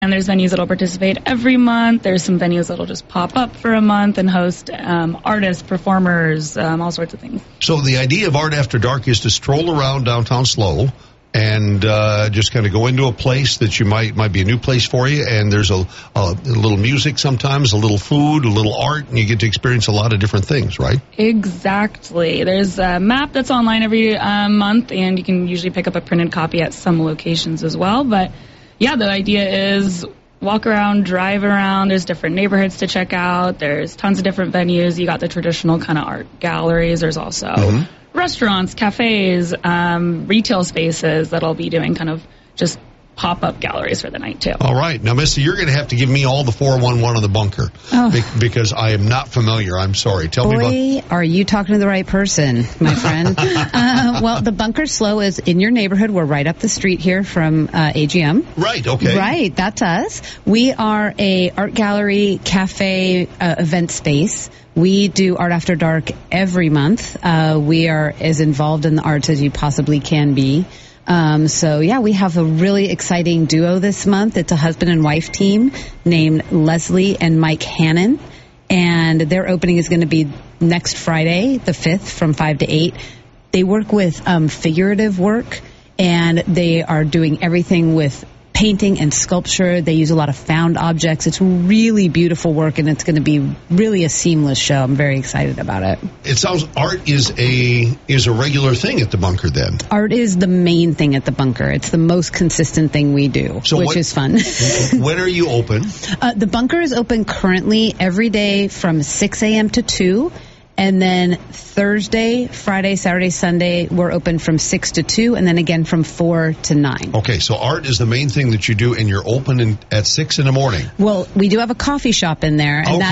And there's venues that'll participate every month. There's some venues that'll just pop up for a month and host artists, performers, all sorts of things. So the idea of Art After Dark is to stroll around downtown SLO and just kind of go into a place that you might be a new place for you, and there's a little music sometimes, a little food, a little art, and you get to experience a lot of different things, right? Exactly. There's a map that's online every month, and you can usually pick up a printed copy at some locations as well. But yeah, the idea is walk around, drive around. There's different neighborhoods to check out. There's tons of different venues. You got the traditional kind of art galleries. There's also restaurants, cafes, retail spaces that'll be doing kind of just pop-up galleries for the night, too. All right. Now, Missy, you're going to have to give me all the 411 on the bunker because I am not familiar. I'm sorry. Tell me about... are you talking to the right person, my friend? Well, the Bunker SLO is in your neighborhood. We're right up the street here from AGM. Right, okay. Right, that's us. We are a art gallery, cafe, event space. We do Art After Dark every month. We are as involved in the arts as you possibly can be. We have a really exciting duo this month. It's a husband and wife team named Leslie and Mike Hannon. And their opening is going to be next Friday, the 5th, from 5 to 8. They work with figurative work, and they are doing everything with painting and sculpture. They use a lot of found objects. It's really beautiful work, and it's going to be really a seamless show. I'm very excited about it. It sounds art is a regular thing at the bunker then. Art is the main thing at the bunker. It's the most consistent thing we do, which is fun. When are you open? The bunker is open currently every day from 6 a.m. to 2. And then Thursday, Friday, Saturday, Sunday, we're open from 6 to 2, and then again from 4 to 9. Okay, so art is the main thing that you do, and you're open at 6 in the morning. Well, we do have a coffee shop in there, and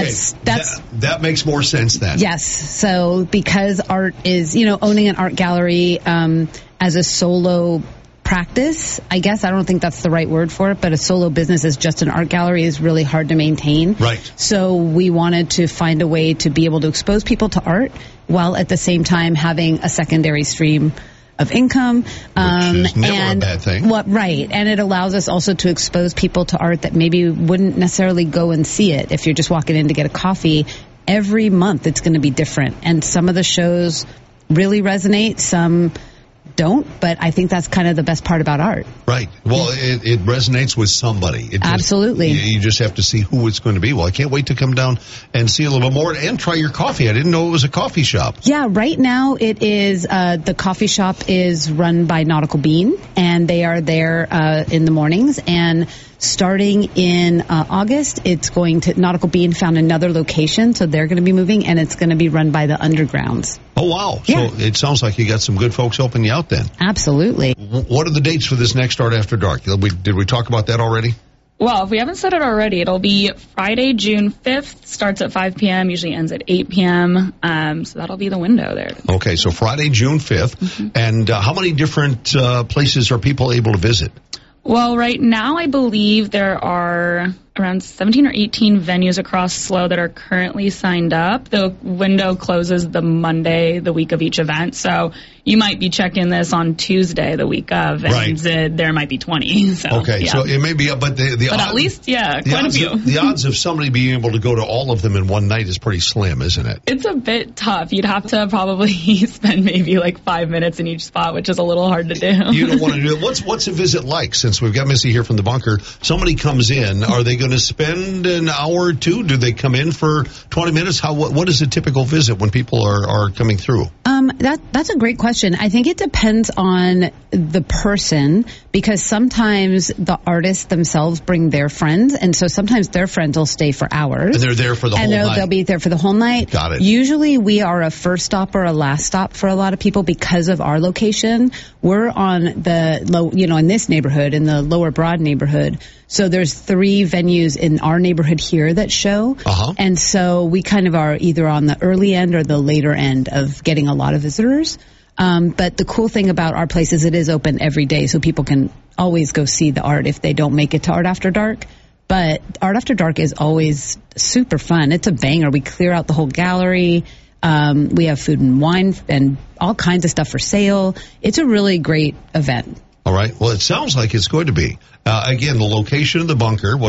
that makes more sense then. Yes, so because art is, owning an art gallery as a solo practice, I guess. I don't think that's the right word for it, but a solo business as just an art gallery is really hard to maintain. Right. So we wanted to find a way to be able to expose people to art while at the same time having a secondary stream of income. Which is never a bad thing. Right. And it allows us also to expose people to art that maybe wouldn't necessarily go and see it if you're just walking in to get a coffee. Every month it's going to be different. And some of the shows really resonate, some don't, but I think that's kind of the best part about art. Right. Well, it resonates with somebody. Absolutely. You just have to see who it's going to be. Well, I can't wait to come down and see a little bit more and try your coffee. I didn't know it was a coffee shop. Yeah, right now it is, the coffee shop is run by Nautical Bean, and they are there in the mornings, and starting in August, Nautical Bean found another location, so they're going to be moving, and it's going to be run by the Undergrounds. Oh, wow. Yeah. So it sounds like you got some good folks helping you out then. Absolutely. What are the dates for this next Art After Dark? Did we talk about that already? Well, if we haven't said it already, it'll be Friday, June 5th, starts at 5 p.m., usually ends at 8 p.m., so that'll be the window there. Okay, so Friday, June 5th, and how many different places are people able to visit? Well, right now I believe there are around 17 or 18 venues across SLO that are currently signed up. The window closes the Monday, the week of each event, so you might be checking this on Tuesday, the week of, and there might be 20. So, okay, yeah. So it may be, but at least, quite a few. The odds of somebody being able to go to all of them in one night is pretty slim, isn't it? It's a bit tough. You'd have to probably spend maybe like 5 minutes in each spot, which is a little hard to do. You don't want to do it. What's a visit like? Since we've got Missy here from the bunker, somebody comes in, are they going to spend an hour or two? Do they come in for 20 minutes? What is a typical visit when people are coming through? That's a great question. I think it depends on the person, because sometimes the artists themselves bring their friends, and so sometimes their friends will stay for hours. And they're there for the whole night. And they'll be there for the whole night. Got it. Usually we are a first stop or a last stop for a lot of people because of our location. We're on the in this neighborhood, in the Lower Broad neighborhood. So there's 3 venues in our neighborhood here that show. And so we kind of are either on the early end or the later end of getting a lot of visitors. But the cool thing about our place is it is open every day, so people can always go see the art if they don't make it to Art After Dark. But Art After Dark is always super fun. It's a banger. We clear out the whole gallery. We have food and wine and all kinds of stuff for sale. It's a really great event. All right. Well, it sounds like it's going to be. Again, the location of the bunker.